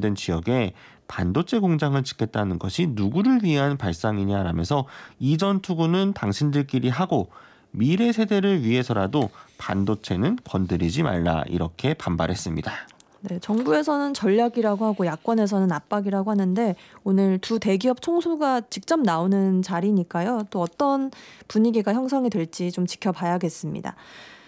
관련된 지역에 반도체 공장을 짓겠다는 것이 누구를 위한 발상이냐라면서 이전 투구는 당신들끼리 하고 미래 세대를 위해서라도 반도체는 건드리지 말라 이렇게 반발했습니다. 네, 정부에서는 전략이라고 하고 야권에서는 압박이라고 하는데 오늘 두 대기업 총수가 직접 나오는 자리니까요. 또 어떤 분위기가 형성이 될지 좀 지켜봐야겠습니다.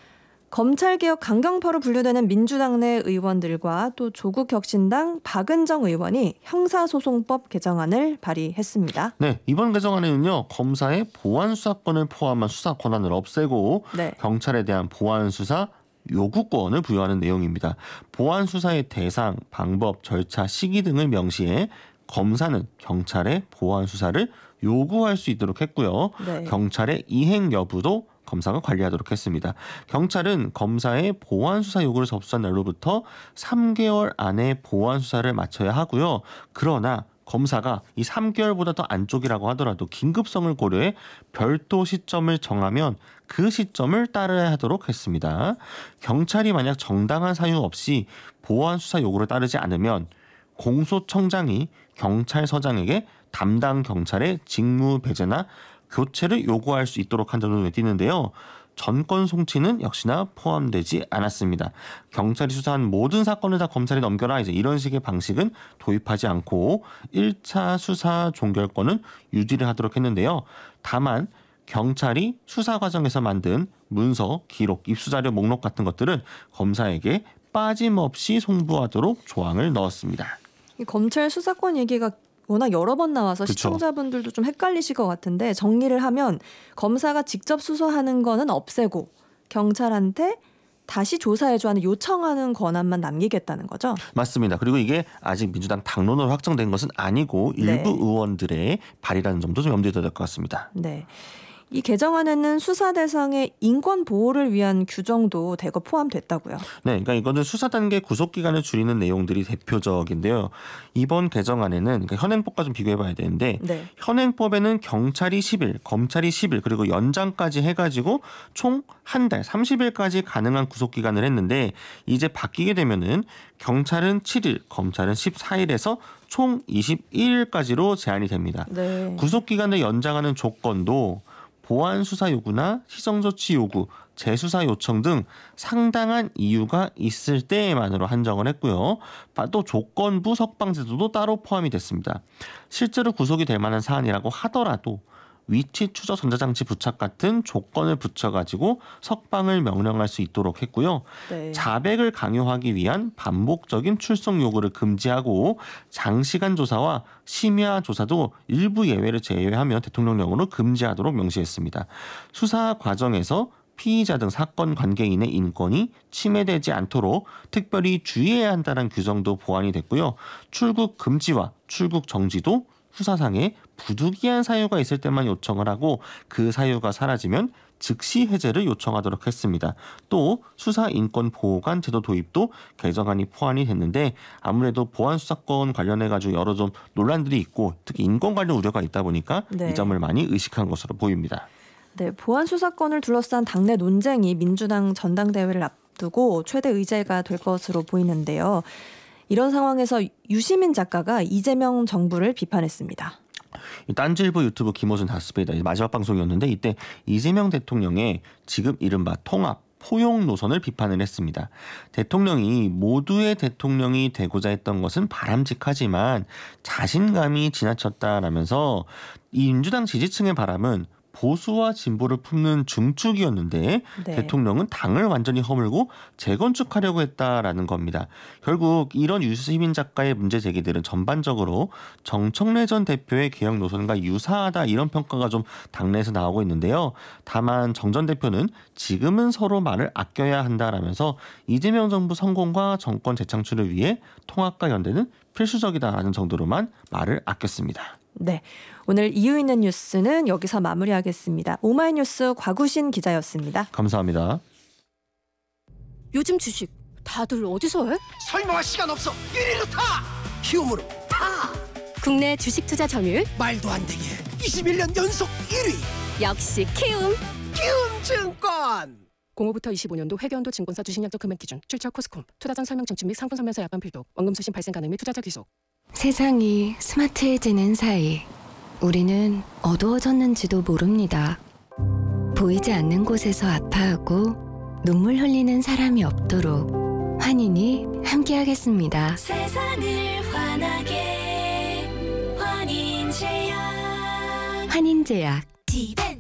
검찰개혁 강경파로 분류되는 민주당 내 의원들과 또 조국혁신당 박은정 의원이 형사소송법 개정안을 발의했습니다. 네, 이번 개정안에는요. 검사의 보안수사권을 포함한 수사 권한을 없애고 네. 경찰에 대한 보안수사 요구권을 부여하는 내용입니다. 보안수사의 대상, 방법, 절차, 시기 등을 명시해 검사는 경찰의 보안수사를 요구할 수 있도록 했고요. 네. 경찰의 이행 여부도 검사가 관리하도록 했습니다. 경찰은 검사의 보안수사 요구를 접수한 날로부터 3개월 안에 보안수사를 마쳐야 하고요. 그러나 검사가 이 3개월보다 더 안쪽이라고 하더라도 긴급성을 고려해 별도 시점을 정하면 그 시점을 따라야 하도록 했습니다. 경찰이 만약 정당한 사유 없이 보안수사 요구를 따르지 않으면 공소청장이 경찰서장에게 담당 경찰의 직무 배제나 교체를 요구할 수 있도록 한다는 눈에 띄는데요. 전권 송치는 역시나 포함되지 않았습니다. 경찰이 수사한 모든 사건을 다 검찰에 넘겨라 이제 이런 식의 방식은 도입하지 않고 1차 수사 종결권은 유지를 하도록 했는데요. 다만 경찰이 수사 과정에서 만든 문서, 기록, 입수자료 목록 같은 것들은 검사에게 빠짐없이 송부하도록 조항을 넣었습니다. 이 검찰 수사권 얘기가 워낙 여러 번 나와서 그쵸. 시청자분들도 좀 헷갈리실 것 같은데 정리를 하면 검사가 직접 수사하는 거는 없애고 경찰한테 다시 조사해줘 하는 요청하는 권한만 남기겠다는 거죠? 맞습니다. 그리고 이게 아직 민주당 당론으로 확정된 것은 아니고 일부 네. 의원들의 발의라는 점도 좀 염두에 둬야 될 것 같습니다. 네. 이 개정안에는 수사 대상의 인권 보호를 위한 규정도 대거 포함됐다고요. 네, 그러니까 이거는 수사 단계 구속 기간을 줄이는 내용들이 대표적인데요. 이번 개정안에는 그러니까 현행법과 좀 비교해봐야 되는데 네. 현행법에는 경찰이 10일, 검찰이 10일 그리고 연장까지 해가지고 총 한 달 30일까지 가능한 구속 기간을 했는데 이제 바뀌게 되면은 경찰은 7일, 검찰은 14일에서 총 21일까지로 제한이 됩니다. 네. 구속 기간을 연장하는 조건도 보안 수사 요구나 시정 조치 요구, 재수사 요청 등 상당한 이유가 있을 때만으로 한정을 했고요. 또 조건부 석방 제도도 따로 포함이 됐습니다. 실제로 구속이 될 만한 사안이라고 하더라도 위치 추적 전자장치 부착 같은 조건을 붙여가지고 석방을 명령할 수 있도록 했고요. 네. 자백을 강요하기 위한 반복적인 출석 요구를 금지하고 장시간 조사와 심야 조사도 일부 예외를 제외하며 대통령령으로 금지하도록 명시했습니다. 수사 과정에서 피의자 등 사건 관계인의 인권이 침해되지 않도록 특별히 주의해야 한다는 규정도 보완이 됐고요. 출국 금지와 출국 정지도 수사상에 부득이한 사유가 있을 때만 요청을 하고 그 사유가 사라지면 즉시 해제를 요청하도록 했습니다. 또 수사인권보호관 제도 도입도 개정안이 포함이 됐는데 아무래도 보안수사권 관련해가지고 여러 좀 논란들이 있고 특히 인권 관련 우려가 있다 보니까 네. 이 점을 많이 의식한 것으로 보입니다. 네, 보안 수사권을 둘러싼 당내 논쟁이 민주당 전당대회를 앞두고 최대 의제가 될 것으로 보이는데요. 이런 상황에서 유시민 작가가 이재명 정부를 비판했습니다. 딴지일보 유튜브 김어준 다스페이다 마지막 방송이었는데 이때 이재명 대통령의 지금 이른바 통합 포용 노선을 비판을 했습니다. 대통령이 모두의 대통령이 되고자 했던 것은 바람직하지만 자신감이 지나쳤다라면서 이 민주당 지지층의 바람은 보수와 진보를 품는 중축이었는데 네. 대통령은 당을 완전히 허물고 재건축하려고 했다라는 겁니다. 결국 이런 유시민 작가의 문제 제기들은 전반적으로 정청래 전 대표의 개혁 노선과 유사하다 이런 평가가 좀 당내에서 나오고 있는데요. 다만 정 전 대표는 지금은 서로 말을 아껴야 한다라면서 이재명 정부 성공과 정권 재창출을 위해 통합과 연대는 필수적이다라는 정도로만 말을 아꼈습니다. 네, 오늘 이유 있는 뉴스는 여기서 마무리하겠습니다. 오마이뉴스 곽우신 기자였습니다. 감사합니다. 요즘 주식 다들 어디서 해? 설명할 시간 없어. 1위로 타. 키움으로 타. 국내 주식 투자 점유율 말도 안 되게 21년 연속 1위. 역시 키움. 키움증권. 05부터 25년도 회계연도 증권사 주식약정 금액 기준 출처 코스콤 투자 전 설명 청취 및 상품 설명서 약관 필독 원금 수신 발생 가능 및 투자자 귀속. 세상이 스마트해지는 사이 우리는 어두워졌는지도 모릅니다. 보이지 않는 곳에서 아파하고 눈물 흘리는 사람이 없도록 환인이 함께하겠습니다. 세상을 환하게 환인제약 환인제약 지벤